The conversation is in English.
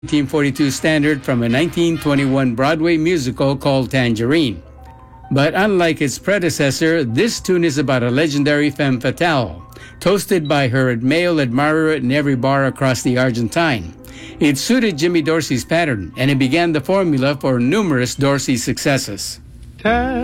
1942 standard from a 1921 Broadway musical called Tangerine. But unlike its predecessor, this tune is about a legendary femme fatale, toasted by her male admirer in every bar across the Argentine. It suited Jimmy Dorsey's pattern, and it began the formula for numerous Dorsey successes.